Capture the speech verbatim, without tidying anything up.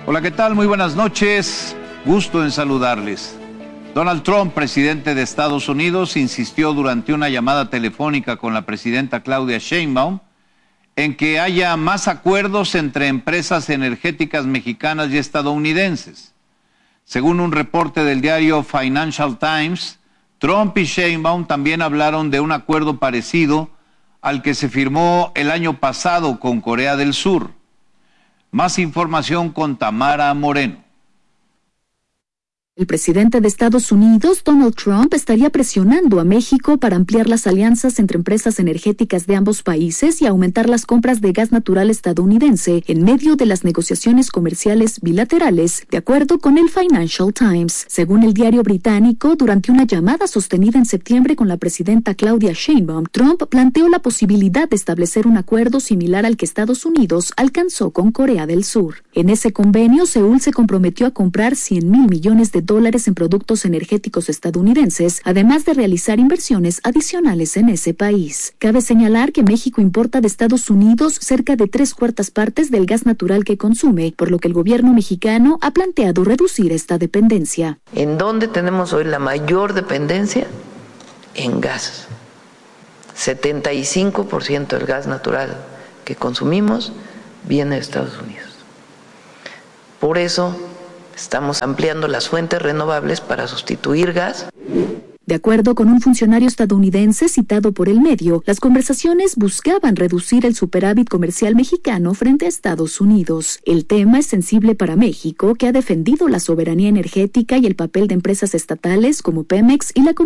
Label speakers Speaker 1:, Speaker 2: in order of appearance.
Speaker 1: Hola, ¿qué tal? Muy buenas noches. Gusto en saludarles. Donald Trump, presidente de Estados Unidos, insistió durante una llamada telefónica con la presidenta Claudia Sheinbaum en que haya más acuerdos entre empresas energéticas mexicanas y estadounidenses. Según un reporte del diario Financial Times, Trump y Sheinbaum también hablaron de un acuerdo parecido al que se firmó el año pasado con Corea del Sur. Más información con Tamara Moreno.
Speaker 2: El presidente de Estados Unidos, Donald Trump, estaría presionando a México para ampliar las alianzas entre empresas energéticas de ambos países y aumentar las compras de gas natural estadounidense en medio de las negociaciones comerciales bilaterales, de acuerdo con el Financial Times. Según el diario británico, durante una llamada sostenida en septiembre con la presidenta Claudia Sheinbaum, Trump planteó la posibilidad de establecer un acuerdo similar al que Estados Unidos alcanzó con Corea del Sur. En ese convenio, Seúl se comprometió a comprar cien mil millones de dólares en productos energéticos estadounidenses, además de realizar inversiones adicionales en ese país. Cabe señalar que México importa de Estados Unidos cerca de tres cuartas partes del gas natural que consume, por lo que el gobierno mexicano ha planteado reducir esta dependencia.
Speaker 3: ¿En dónde tenemos hoy la mayor dependencia? En gas. setenta y cinco por ciento del gas natural que consumimos viene de Estados Unidos. Por eso estamos ampliando las fuentes renovables para sustituir gas.
Speaker 2: De acuerdo con un funcionario estadounidense citado por el medio, las conversaciones buscaban reducir el superávit comercial mexicano frente a Estados Unidos. El tema es sensible para México, que ha defendido la soberanía energética y el papel de empresas estatales como Pemex y la